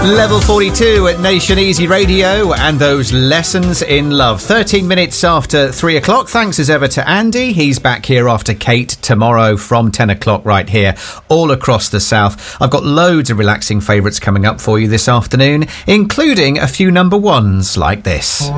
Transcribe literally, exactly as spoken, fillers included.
Level forty-two at Nation Easy Radio and those lessons in love. thirteen minutes after three o'clock. Thanks as ever to Andy. He's back here after Kate tomorrow from ten o'clock right here all across the south. I've got loads of relaxing favourites coming up for you this afternoon, including a few number ones like this.